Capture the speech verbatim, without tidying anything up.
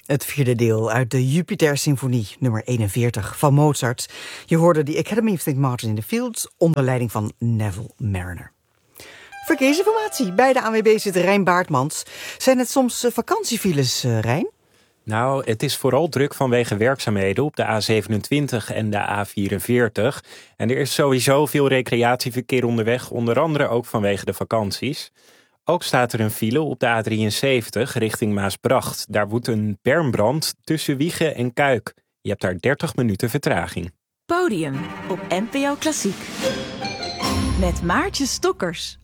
Het vierde deel uit de Jupiter-symfonie, nummer eenenveertig van Mozart. Je hoorde de Academy of Saint Martin in the Fields onder leiding van Neville Marriner. Verkeersinformatie. Bij de A N W B zit Rijn Baartmans. Zijn het soms vakantiefiles, uh, Rijn? Nou, het is vooral druk vanwege werkzaamheden op de A zevenentwintig en de A vierenveertig. En er is sowieso veel recreatieverkeer onderweg, onder andere ook vanwege de vakanties. Ook staat er een file op de A drieënzeventig richting Maasbracht. Daar woedt een bermbrand tussen Wijchen en Kuik. Je hebt daar dertig minuten vertraging. Podium op N P O Klassiek. Met Maartje Stokkers.